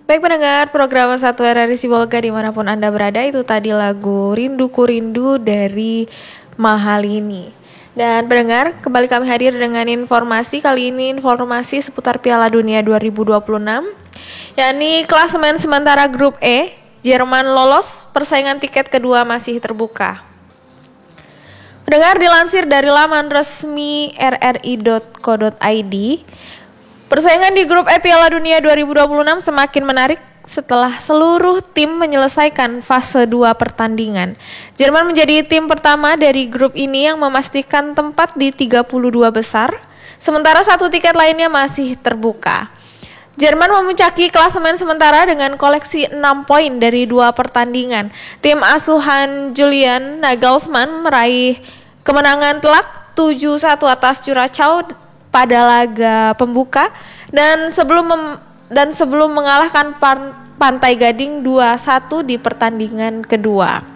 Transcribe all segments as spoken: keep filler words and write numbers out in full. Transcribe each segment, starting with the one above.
Baik pendengar program Satu R R I Sibolga dimanapun Anda berada, itu tadi lagu Rinduku Rindu dari Mahalini. Dan pendengar, kembali kami hadir dengan informasi kali ini, informasi seputar Piala Dunia dua ribu dua puluh enam, yakni klasemen sementara grup E, Jerman lolos, persaingan tiket kedua masih terbuka. Pendengar, dilansir dari laman resmi r r i dot co dot i d, persaingan di grup E Piala Dunia dua ribu dua puluh enam semakin menarik setelah seluruh tim menyelesaikan fase dua pertandingan. Jerman menjadi tim pertama dari grup ini yang memastikan tempat di tiga puluh dua besar, sementara satu tiket lainnya masih terbuka. Jerman memuncaki klasemen sementara dengan koleksi enam poin dari dua pertandingan. Tim asuhan Julian Nagelsmann meraih kemenangan telak tujuh satu atas Curaçao pada laga pembuka dan sebelum mem- dan sebelum mengalahkan Pan- Pantai Gading dua satu di pertandingan kedua.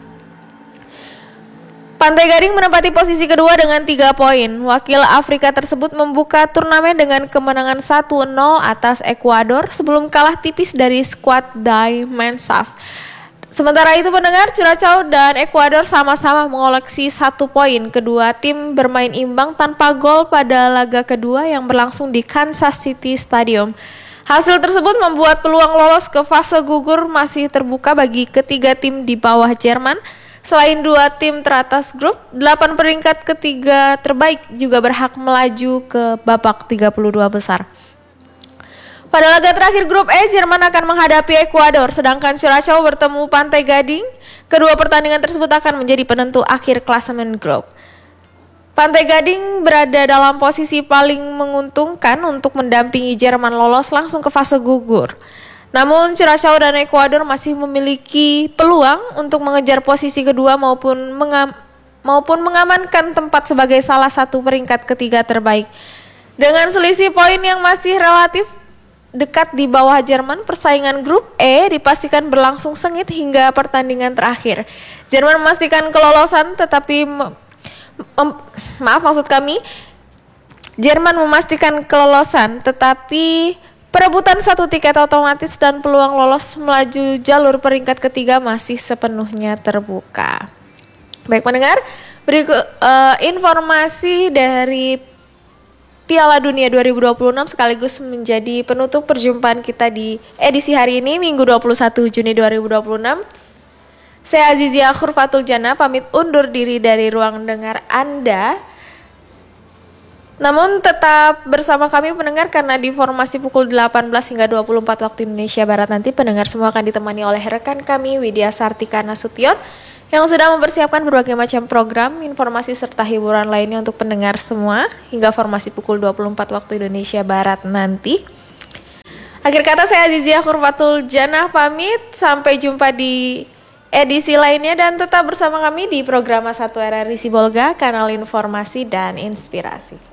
Pantai Gading menempati posisi kedua dengan tiga poin. Wakil Afrika tersebut membuka turnamen dengan kemenangan satu nol atas Ekuador sebelum kalah tipis dari skuad Die Manshaft. Sementara itu pendengar, Curaçao dan Ekuador sama-sama mengoleksi satu poin. Kedua tim bermain imbang tanpa gol pada laga kedua yang berlangsung di Kansas City Stadium. Hasil tersebut membuat peluang lolos ke fase gugur masih terbuka bagi ketiga tim di bawah Jerman. Selain dua tim teratas grup, delapan peringkat ketiga terbaik juga berhak melaju ke babak tiga puluh dua besar. Pada laga terakhir grup E, Jerman akan menghadapi Ekuador, sedangkan Curaçao bertemu Pantai Gading. Kedua pertandingan tersebut akan menjadi penentu akhir klasemen grup. Pantai Gading berada dalam posisi paling menguntungkan untuk mendampingi Jerman lolos langsung ke fase gugur. Namun Curaçao dan Ekuador masih memiliki peluang untuk mengejar posisi kedua maupun mengam- maupun mengamankan tempat sebagai salah satu peringkat ketiga terbaik. Dengan selisih poin yang masih relatif dekat di bawah Jerman, persaingan grup E dipastikan berlangsung sengit hingga pertandingan terakhir. Jerman memastikan kelolosan tetapi me- mem- maaf maksud kami Jerman memastikan kelolosan tetapi perebutan satu tiket otomatis dan peluang lolos melaju jalur peringkat ketiga masih sepenuhnya terbuka. Baik pendengar, berikut uh, informasi dari Piala Dunia dua ribu dua puluh enam sekaligus menjadi penutup perjumpaan kita di edisi hari ini, Minggu dua puluh satu Juni dua ribu dua puluh enam. Saya Azizia Khurfatul Jannah pamit undur diri dari ruang dengar Anda. Namun tetap bersama kami pendengar, karena di formasi pukul delapan belas hingga dua puluh empat waktu Indonesia Barat nanti pendengar semua akan ditemani oleh rekan kami Widya Sartika Nasution yang sudah mempersiapkan berbagai macam program, informasi serta hiburan lainnya untuk pendengar semua hingga formasi pukul dua puluh empat waktu Indonesia Barat nanti. Akhir kata saya Azizia Khurfatul Jannah pamit, sampai jumpa di edisi lainnya dan tetap bersama kami di program Satu R R I Sibolga, kanal informasi dan inspirasi.